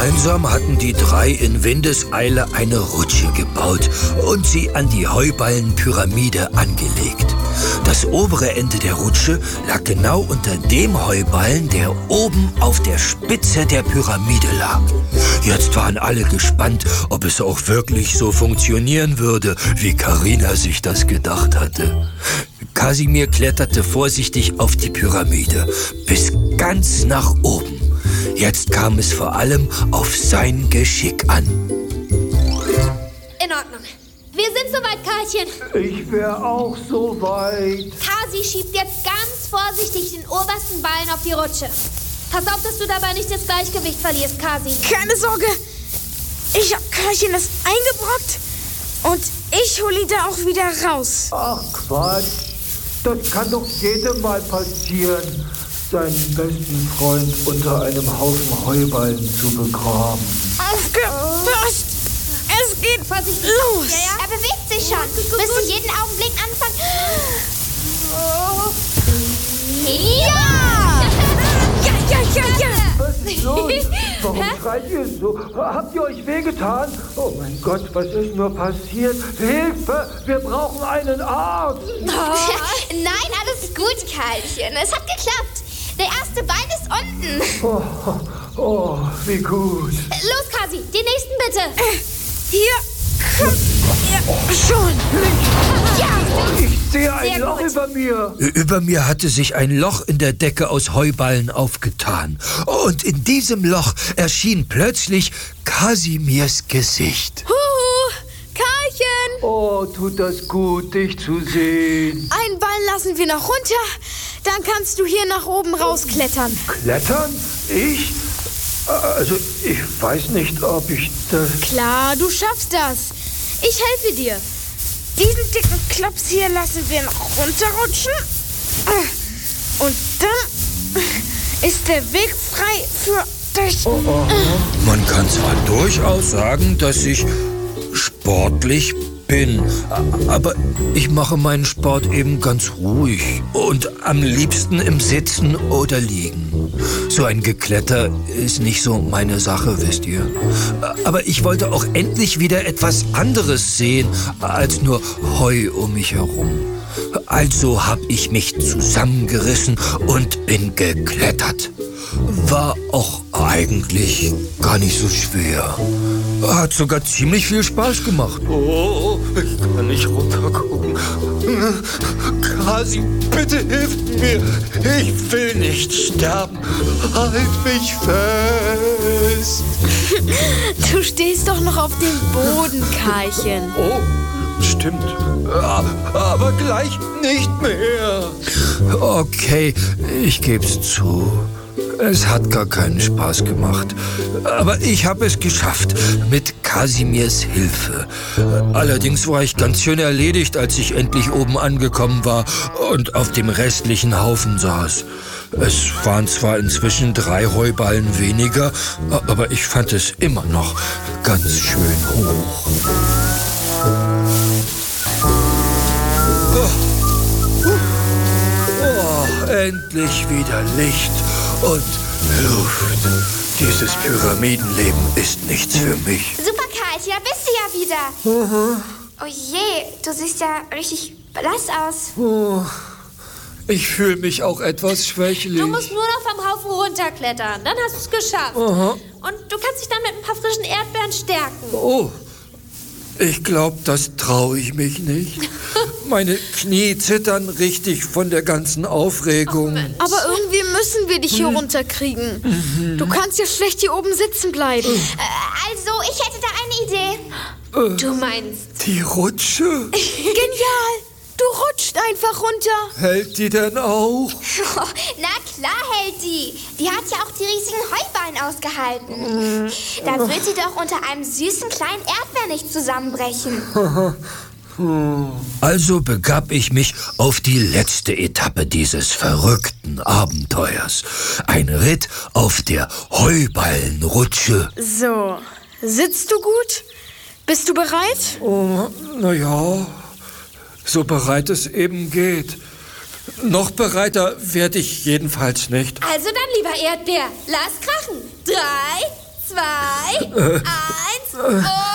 Gemeinsam hatten die drei in Windeseile eine Rutsche gebaut und sie an die Heuballenpyramide angelegt. Das obere Ende der Rutsche lag genau unter dem Heuballen, der oben auf der Spitze der Pyramide lag. Jetzt waren alle gespannt, ob es auch wirklich so funktionieren würde, wie Karina sich das gedacht hatte. Kasimir kletterte vorsichtig auf die Pyramide, bis ganz nach oben. Jetzt kam es vor allem auf sein Geschick an. In Ordnung. Wir sind soweit, Karlchen. Ich wäre auch soweit. Kasi schiebt jetzt ganz vorsichtig den obersten Ballen auf die Rutsche. Pass auf, dass du dabei nicht das Gleichgewicht verlierst, Kasi. Keine Sorge. Ich hab Karlchen das eingebrockt und ich hole ihn da auch wieder raus. Ach Quatsch, das kann doch jedem mal passieren, seinen besten Freund unter einem Haufen Heuballen zu begraben. Aufgepasst! Es geht Vorsichtig. los! Ja. Er bewegt sich schon. Müsste jeden Augenblick anfangen. Ja! Ja! Was ist los? Warum schreit ihr so? Habt ihr euch wehgetan? Oh mein Gott, was ist nur passiert? Hilfe! Wir brauchen einen Arzt! Nein, alles gut, Karlchen. Es hat geklappt. Der erste Bein ist unten. Oh, wie gut. Los, Kasi, die nächsten bitte. Hier kommt er schon. Ich sehe ein Sehr Loch gut. über mir. Über mir hatte sich ein Loch in der Decke aus Heuballen aufgetan. Und in diesem Loch erschien plötzlich Kasimirs Gesicht. Karlchen! Oh, tut das gut, dich zu sehen. Einen Ball lassen wir noch runter, dann kannst du hier nach oben rausklettern. Klettern? Ich? Also, ich weiß nicht, ob ich das... Klar, du schaffst das. Ich helfe dir. Diesen dicken Klops hier lassen wir noch runterrutschen. Und dann ist der Weg frei für dich. Man kann zwar durchaus sagen, dass ich sportlich bin, aber ich mache meinen Sport eben ganz ruhig und am liebsten im Sitzen oder Liegen. So ein Gekletter ist nicht so meine Sache, wisst ihr. Aber ich wollte auch endlich wieder etwas anderes sehen als nur Heu um mich herum. Also habe ich mich zusammengerissen und bin geklettert. War auch eigentlich gar nicht so schwer. Hat sogar ziemlich viel Spaß gemacht. Oh, ich kann nicht runtergucken. Kasi, bitte hilf mir. Ich will nicht sterben. Halt mich fest. Du stehst doch noch auf dem Boden, Karlchen. Oh, stimmt. Aber gleich nicht mehr. Okay, ich geb's zu. Es hat gar keinen Spaß gemacht. Aber ich habe es geschafft, mit Kasimirs Hilfe. Allerdings war ich ganz schön erledigt, als ich endlich oben angekommen war und auf dem restlichen Haufen saß. Es waren zwar inzwischen 3 Heuballen weniger, aber ich fand es immer noch ganz schön hoch. Endlich wieder Licht und Luft. Dieses Pyramidenleben ist nichts für mich. Super, Karlchen, da bist du ja wieder. Oh je, du siehst ja richtig blass aus. Ich fühle mich auch etwas schwächlich. Du musst nur noch vom Haufen runterklettern, dann hast du es geschafft. Und du kannst dich dann mit ein paar frischen Erdbeeren stärken. Oh, ich glaube, das traue ich mich nicht. Meine Knie zittern richtig von der ganzen Aufregung. Aber irgendwie müssen wir dich hier runterkriegen. Du kannst ja schlecht hier oben sitzen bleiben. Also, ich hätte da eine Idee. Du meinst... Die Rutsche? Genial! Du rutscht einfach runter. Hält die denn auch? Na klar hält die. Die hat ja auch die riesigen Heuballen ausgehalten. Da wird sie doch unter einem süßen kleinen Erdbeer nicht zusammenbrechen. Also begab ich mich auf die letzte Etappe dieses verrückten Abenteuers. Ein Ritt auf der Heuballenrutsche. So, sitzt du gut? Bist du bereit? Oh, naja, so bereit es eben geht. Noch bereiter werde ich jedenfalls nicht. Also dann, lieber Erdbeer, lass krachen. 3, 2, 3, 1 und...